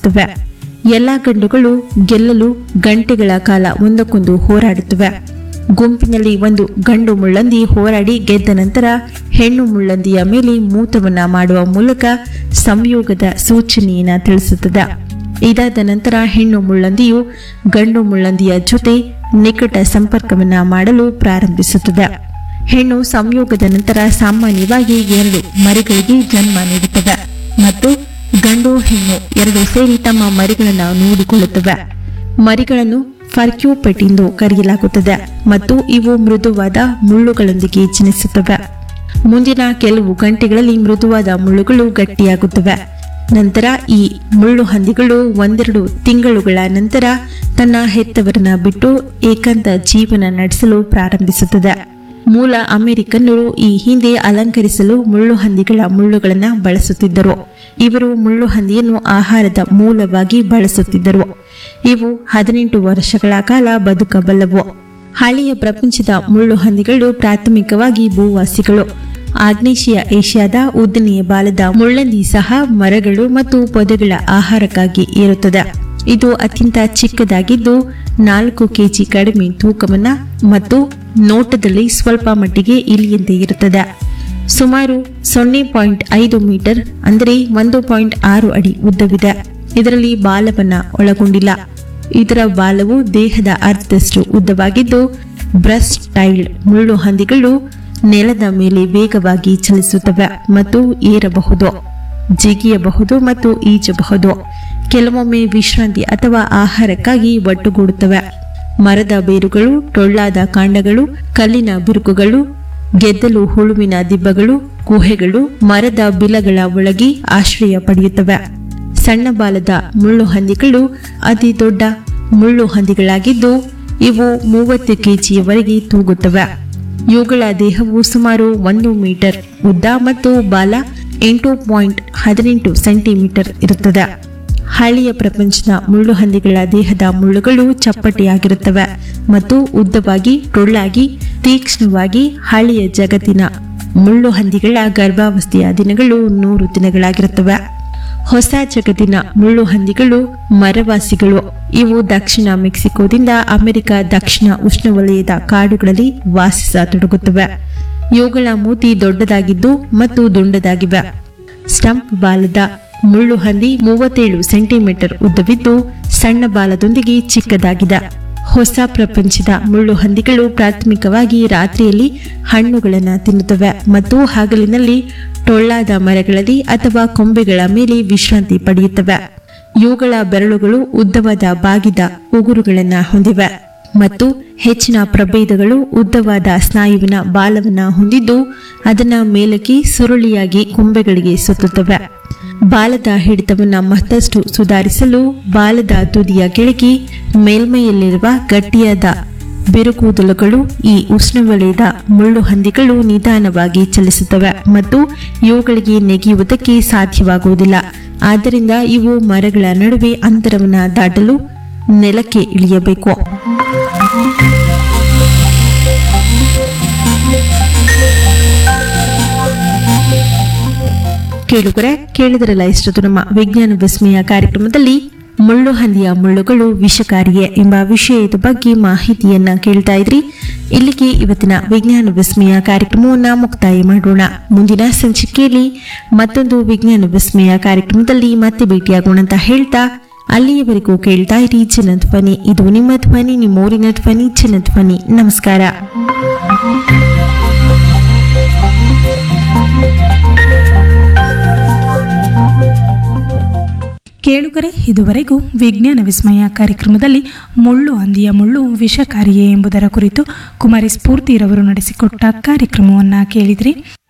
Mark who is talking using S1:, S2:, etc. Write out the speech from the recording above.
S1: ನಡೆಸುತ್ತವೆ. ಎಲ್ಲಾ ಗಂಡುಗಳು ಗೆಲ್ಲಲು ಗಂಟೆಗಳ ಕಾಲ ಒಂದಕ್ಕೊಂದು ಹೋರಾಡುತ್ತವೆ. ಗುಂಪಿನಲ್ಲಿ ಒಂದು ಗಂಡು ಮುಳ್ಳಂದಿ ಹೋರಾಡಿ ಗೆದ್ದ ನಂತರ ಹೆಣ್ಣು ಮುಳ್ಳಂದಿಯ ಮೇಲೆ ಮೂತವನ್ನ ಮಾಡುವ ಮೂಲಕ ಸಂಯೋಗದ ಸೂಚನೆಯನ್ನ ತಿಳಿಸುತ್ತದೆ. ಇದಾದ ನಂತರ ಹೆಣ್ಣು ಮುಳ್ಳಂದಿಯು ಗಂಡು ಮುಳ್ಳಂದಿಯ ಜೊತೆ ನಿಕಟ ಸಂಪರ್ಕವನ್ನ ಮಾಡಲು ಪ್ರಾರಂಭಿಸುತ್ತದೆ. ಹೆಣ್ಣು ಸಂಯೋಗದ ನಂತರ ಸಾಮಾನ್ಯವಾಗಿ 2 ಮರಿಗಳಿಗೆ ಜನ್ಮ ನೀಡುತ್ತವೆ ಮತ್ತು ಗಂಡು ಹೆಣ್ಣು ಎರಡೂ ಸೇರಿ ತಮ್ಮ ಮರಿಗಳನ್ನು ನೋಡಿಕೊಳ್ಳುತ್ತವೆ. ಮರಿಗಳನ್ನು ಫರ್ಕ್ಯೂಪೆಟ್ ಎಂದು ಕರೆಯಲಾಗುತ್ತದೆ ಮತ್ತು ಇವು ಮೃದುವಾದ ಮುಳ್ಳುಗಳೊಂದಿಗೆ ಜನಿಸುತ್ತವೆ. ಮುಂದಿನ ಕೆಲವು ಗಂಟೆಗಳಲ್ಲಿ ಮೃದುವಾದ ಮುಳ್ಳುಗಳು ಗಟ್ಟಿಯಾಗುತ್ತವೆ. ನಂತರ ಈ ಮುಳ್ಳು ಹಂದಿಗಳು 1-2 ತಿಂಗಳುಗಳ ನಂತರ ತನ್ನ ಹೆತ್ತವರನ್ನ ಬಿಟ್ಟು ಏಕಾಂತ ಜೀವನ ನಡೆಸಲು ಪ್ರಾರಂಭಿಸುತ್ತದೆ. ಮೂಲ ಅಮೆರಿಕನ್ನರು ಈ ಹಿಂದೆ ಅಲಂಕರಿಸಲು ಮುಳ್ಳು ಹಂದಿಗಳ ಮುಳ್ಳುಗಳನ್ನು ಬಳಸುತ್ತಿದ್ದರು. ಇವರು ಮುಳ್ಳು ಹಂದಿಯನ್ನು ಆಹಾರದ ಮೂಲವಾಗಿ ಬಳಸುತ್ತಿದ್ದರು. ಇವು 18 ವರ್ಷಗಳ ಕಾಲ ಬದುಕಬಲ್ಲವು. ಹಳೆಯ ಪ್ರಪಂಚದ ಮುಳ್ಳು ಹಂದಿಗಳು ಪ್ರಾಥಮಿಕವಾಗಿ ಭೂವಾಸಿಗಳು. ಆಗ್ನೇಷಿಯ ಏಷ್ಯಾದ ಉದ್ದನೆಯ ಬಾಲದ ಮುಳ್ಳಂದಿ ಸಹ ಮರಗಳು ಮತ್ತು ಪೊದೆಗಳ ಆಹಾರಕ್ಕಾಗಿ ಏರುತ್ತದೆ. ಇದು ಅತ್ಯಂತ ಚಿಕ್ಕದಾಗಿದ್ದು 4 ಕೆಜಿ ಕಡಿಮೆ ತೂಕವನ್ನ ಮತ್ತು ನೋಟದಲ್ಲಿ ಸ್ವಲ್ಪ ಮಟ್ಟಿಗೆ ಇಲಿಯಂತೆ ಇರುತ್ತದೆ. ಸುಮಾರು 0.5 ಮೀಟರ್ ಅಂದರೆ 1.6 ಅಡಿ ಉದ್ದವಿದೆ. ಇದರಲ್ಲಿ ಬಾಲವನ್ನ ಒಳಗೊಂಡಿಲ್ಲ. ಇದರ ಬಾಲವು ದೇಹದ ಅರ್ಧದಷ್ಟು ಉದ್ದವಾಗಿದ್ದು ಬ್ರಸ್ಟ್ ಟೈಲ್ಡ್ ಮುಳ್ಳು ಹಂದಿಗಳು ನೆಲದ ಮೇಲೆ ವೇಗವಾಗಿ ಚಲಿಸುತ್ತವೆ ಮತ್ತು ಏರಬಹುದು, ಜಿಗಿಯಬಹುದು ಮತ್ತು ಈಜಬಹುದು. ಕೆಲವೊಮ್ಮೆ ವಿಶ್ರಾಂತಿ ಅಥವಾ ಆಹಾರಕ್ಕಾಗಿ ಒಟ್ಟುಗೂಡುತ್ತವೆ. ಮರದ ಬೇರುಗಳು, ಟೊಳ್ಳಾದ ಕಾಂಡಗಳು, ಕಲ್ಲಿನ ಬಿರುಕುಗಳು, ಗೆದ್ದಲು ಹುಳುವಿನ ದಿಬ್ಬಗಳು, ಗುಹೆಗಳು, ಮರದ ಬಿಲಗಳ ಒಳಗೆ ಆಶ್ರಯ ಪಡೆಯುತ್ತವೆ. ಸಣ್ಣ ಬಾಲದ ಮುಳ್ಳು ಹಂದಿಗಳು ಅತಿ ದೊಡ್ಡ ಮುಳ್ಳು ಹಂದಿಗಳಾಗಿದ್ದು ಇವು 30 ಕೆಜಿಯವರೆಗೆ ತೂಗುತ್ತವೆ. ಇವುಗಳ ದೇಹವು ಸುಮಾರು 1 ಮೀಟರ್ ಉದ್ದ ಮತ್ತು ಬಾಲ 8.18 ಸೆಂಟಿಮೀಟರ್ ಇರುತ್ತದೆ. ಹಳೆಯ ಪ್ರಪಂಚದ ಮುಳ್ಳು ಹಂದಿಗಳ ದೇಹದ ಮುಳ್ಳುಗಳು ಚಪ್ಪಟೆಯಾಗಿರುತ್ತವೆ ಮತ್ತು ಉದ್ದವಾಗಿ ಟೊಳ್ಳಾಗಿ ತೀಕ್ಷ್ಣವಾಗಿ. ಹಳೆಯ ಜಗತ್ತಿನ ಮುಳ್ಳು ಹಂದಿಗಳ ಗರ್ಭಾವಸ್ಥೆಯ ದಿನಗಳು 100 ದಿನಗಳಾಗಿರುತ್ತವೆ. ಹೊಸ ಜಗತ್ತಿನ ಮುಳ್ಳು ಹಂದಿಗಳು ಮರವಾಸಿಗಳು. ಇವು ದಕ್ಷಿಣ ಮೆಕ್ಸಿಕೋದಿಂದ ಅಮೆರಿಕ ದಕ್ಷಿಣ ಉಷ್ಣವಲಯದ ಕಾಡುಗಳಲ್ಲಿ ವಾಸಿಸತೊಡಗುತ್ತವೆ. ಇವುಗಳ ಮೂತಿ ದೊಡ್ಡದಾಗಿದ್ದು ಮತ್ತು ದುಂಡದಾಗಿವೆ. ಸ್ಟಂಪ್ ಬಾಲದ ಮುಳ್ಳು ಹಂದಿ 37 ಸೆಂಟಿಮೀಟರ್ ಉದ್ದವಿದ್ದು ಸಣ್ಣ ಬಾಲದೊಂದಿಗೆ ಚಿಕ್ಕದಾಗಿದೆ. ಹೊಸ ಪ್ರಪಂಚದ ಮುಳ್ಳು ಹಂದಿಗಳು ಪ್ರಾಥಮಿಕವಾಗಿ ರಾತ್ರಿಯಲ್ಲಿ ಹಣ್ಣುಗಳನ್ನು ತಿನ್ನುತ್ತವೆ ಮತ್ತು ಹಗಲಿನಲ್ಲಿ ಟೊಳ್ಳಾದ ಮರಗಳಲ್ಲಿ ಅಥವಾ ಕೊಂಬೆಗಳ ಮೇಲೆ ವಿಶ್ರಾಂತಿ ಪಡೆಯುತ್ತವೆ. ಇವುಗಳ ಬೆರಳುಗಳು ಉದ್ದವಾದ ಬಾಗಿದ ಉಗುರುಗಳನ್ನು ಹೊಂದಿವೆ ಮತ್ತು ಹೆಚ್ಚಿನ ಪ್ರಭೇದಗಳು ಉದ್ದವಾದ ಸ್ನಾಯುವಿನ ಬಾಲವನ್ನ ಹೊಂದಿದ್ದು ಅದನ್ನ ಮೇಲಕ್ಕೆ ಸುರುಳಿಯಾಗಿ ಕೊಂಬೆಗಳಿಗೆ ಸುತ್ತುತ್ತವೆ. ಬಾಲದ ಹಿಡಿತವನ್ನು ಮತ್ತಷ್ಟು ಸುಧಾರಿಸಲು ಬಾಲದ ತುದಿಯ ಕೆಳಗೆ ಮೇಲ್ಮೈಯಲ್ಲಿರುವ ಗಟ್ಟಿಯಾದ ಬಿರುಕೂದಲುಗಳು. ಈ ಉಷ್ಣವಲಯದ ಮುಳ್ಳು ಹಂದಿಗಳು ನಿಧಾನವಾಗಿ ಚಲಿಸುತ್ತವೆ ಮತ್ತು ಇವುಗಳಿಗೆ ನೆಗೆಯುವುದಕ್ಕೆ ಸಾಧ್ಯವಾಗುವುದಿಲ್ಲ. ಆದ್ದರಿಂದ ಇವು ಮರಗಳ ನಡುವೆ ಅಂತರವನ್ನು ದಾಟಲು ನೆಲಕ್ಕೆ ಇಳಿಯಬೇಕು. ಕೇಳಿದರಲ್ಲ ಇಷ್ಟೊತ್ತು ನಮ್ಮ ವಿಜ್ಞಾನ ವಿಸ್ಮಯ ಕಾರ್ಯಕ್ರಮದಲ್ಲಿ ಮುಳ್ಳು ಹಂದಿಯ ಮುಳ್ಳುಗಳು ವಿಷಕಾರಿಯೇ ಎಂಬ ವಿಷಯದ ಬಗ್ಗೆ ಮಾಹಿತಿಯನ್ನ ಕೇಳ್ತಾ ಇದ್ರಿ. ಇಲ್ಲಿಗೆ ಇವತ್ತಿನ ವಿಜ್ಞಾನ ವಿಸ್ಮಯ ಕಾರ್ಯಕ್ರಮವನ್ನ ಮುಕ್ತಾಯ ಮಾಡೋಣ. ಮುಂದಿನ ಸಂಚಿಕೆಯಲ್ಲಿ ಮತ್ತೊಂದು ವಿಜ್ಞಾನ ವಿಸ್ಮಯ ಕಾರ್ಯಕ್ರಮದಲ್ಲಿ ಮತ್ತೆ ಭೇಟಿಯಾಗೋಣ ಅಂತ ಹೇಳ್ತಾ ಅಲ್ಲಿಯವರೆಗೂ ಕೇಳ್ತಾ ಇರಿ ಜನಧ್ವನಿ. ಇದು ನಿಮ್ಮ ಧ್ವನಿ, ನಿಮ್ಮೂರಿನ ಧ್ವನಿ, ಜನಧ್ವನಿ. ನಮಸ್ಕಾರ.
S2: ಕೇಳುಗರೆ, ಇದುವರೆಗೂ ವಿಜ್ಞಾನ ವಿಸ್ಮಯ ಕಾರ್ಯಕ್ರಮದಲ್ಲಿ ಮುಳ್ಳು ಹಂದಿಯ ಮುಳ್ಳು ವಿಷಕಾರಿಯೇ ಎಂಬುದರ ಕುರಿತು ಕುಮಾರಿ ಸ್ಫೂರ್ತಿರವರು ನಡೆಸಿಕೊಟ್ಟ ಕಾರ್ಯಕ್ರಮವನ್ನು ಕೇಳಿದ್ರಿ.